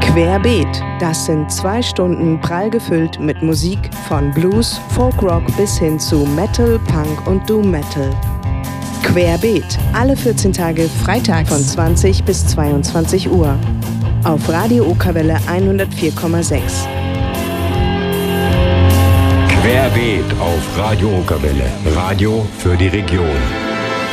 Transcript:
Querbeet, das sind 2 Stunden prall gefüllt mit Musik von Blues, Folkrock bis hin zu Metal, Punk und Doom Metal. Querbeet, alle 14 Tage Freitag von 20 bis 22 Uhr. Auf Radio Okerwelle 104,6. Querbeet auf Radio Okerwelle. Radio für die Region.